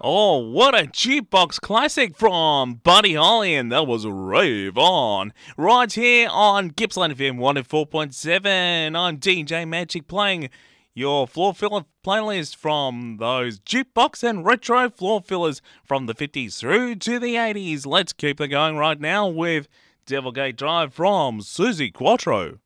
Oh, what a jukebox classic from Buddy Holly, and that was Rave On. Right here on Gippsland FM 104.7. I'm DJ Magic playing your floor filler playlist from those jukebox and retro floor fillers from the 50s through to the 80s. Let's keep it going right now with Devilgate Drive from Suzi Quatro.